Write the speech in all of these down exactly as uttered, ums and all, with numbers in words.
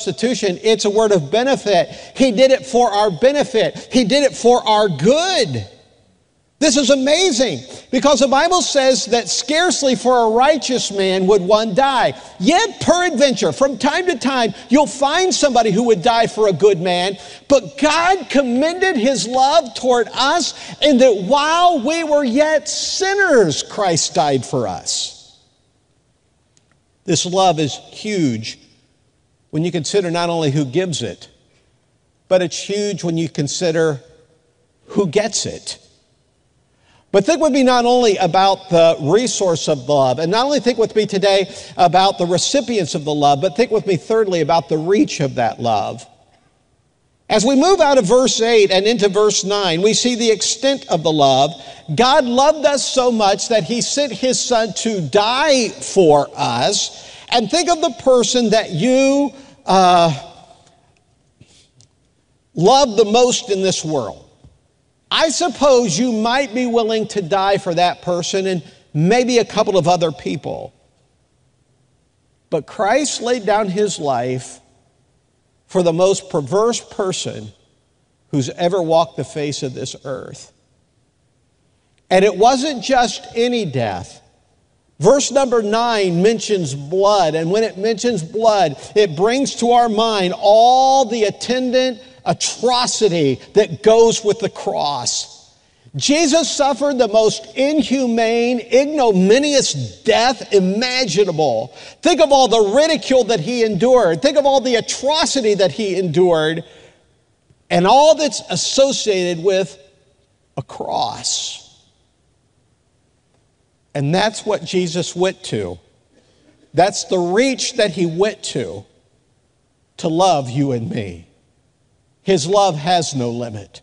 substitution. It's a word of benefit. He did it for our benefit. He did it for our good. This is amazing because the Bible says that scarcely for a righteous man would one die. Yet peradventure, from time to time, you'll find somebody who would die for a good man. But God commended his love toward us in that while we were yet sinners, Christ died for us. This love is huge when you consider not only who gives it, but it's huge when you consider who gets it. But think with me not only about the resource of love, and not only think with me today about the recipients of the love, but think with me thirdly about the reach of that love. As we move out of verse eight and into verse nine, we see the extent of the love. God loved us so much that he sent his son to die for us. And think of the person that you uh, love the most in this world. I suppose you might be willing to die for that person and maybe a couple of other people. But Christ laid down his life for the most perverse person who's ever walked the face of this earth. And it wasn't just any death. Verse number nine mentions blood, and when it mentions blood, it brings to our mind all the attendant atrocity that goes with the cross. Jesus suffered the most inhumane, ignominious death imaginable. Think of all the ridicule that he endured. Think of all the atrocity that he endured and all that's associated with a cross. And that's what Jesus went to. That's the reach that he went to, to love you and me. His love has no limit.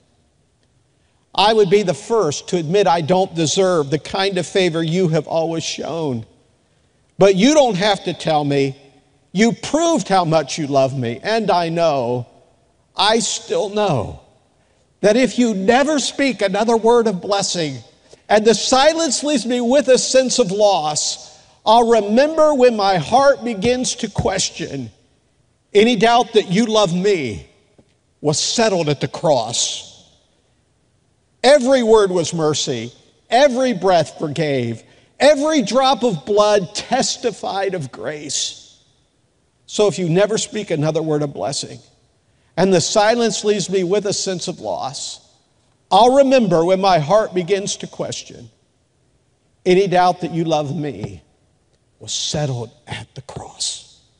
I would be the first to admit I don't deserve the kind of favor you have always shown. But you don't have to tell me. You proved how much you love me, and I know, I still know, that if you never speak another word of blessing, and the silence leaves me with a sense of loss, I'll remember when my heart begins to question. Any doubt that you love me was settled at the cross. Every word was mercy. Every breath forgave. Every drop of blood testified of grace. So if you never speak another word of blessing, and the silence leaves me with a sense of loss, I'll remember when my heart begins to question. Any doubt that you love me was settled at the cross.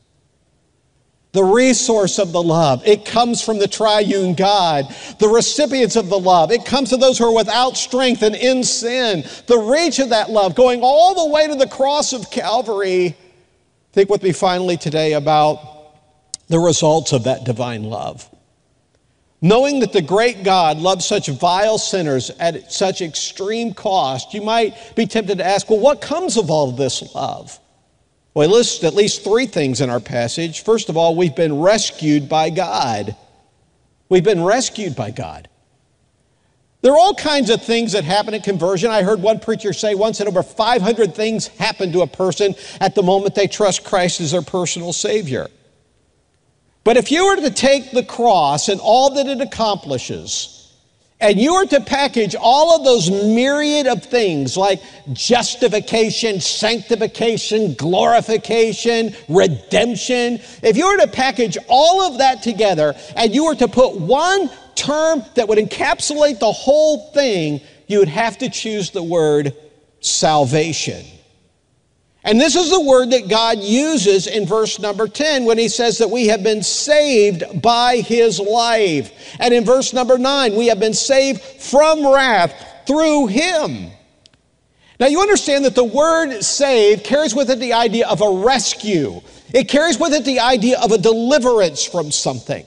The resource of the love, it comes from the triune God. The recipients of the love, it comes to those who are without strength and in sin. The reach of that love, going all the way to the cross of Calvary. Think with me finally today about the results of that divine love. Knowing that the great God loves such vile sinners at such extreme cost, you might be tempted to ask, well, what comes of all of this love? Well, it lists at least three things in our passage. First of all, we've been rescued by God. We've been rescued by God. There are all kinds of things that happen at conversion. I heard one preacher say once that over five hundred things happen to a person at the moment they trust Christ as their personal Savior. But if you were to take the cross and all that it accomplishes, and you were to package all of those myriad of things like justification, sanctification, glorification, redemption, if you were to package all of that together and you were to put one term that would encapsulate the whole thing, you would have to choose the word salvation. And this is the word that God uses in verse number ten when he says that we have been saved by his life. And in verse number nine, we have been saved from wrath through him. Now you understand that the word save carries with it the idea of a rescue. It carries with it the idea of a deliverance from something.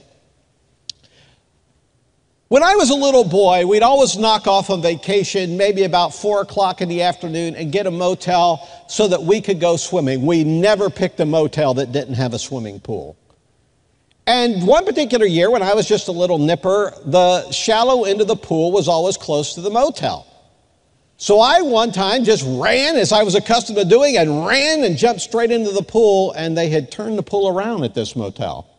When I was a little boy, we'd always knock off on vacation, maybe about four o'clock in the afternoon, and get a motel so that we could go swimming. We never picked a motel that didn't have a swimming pool. And one particular year, when I was just a little nipper, the shallow end of the pool was always close to the motel. So I one time just ran, as I was accustomed to doing, and ran and jumped straight into the pool, and they had turned the pool around at this motel.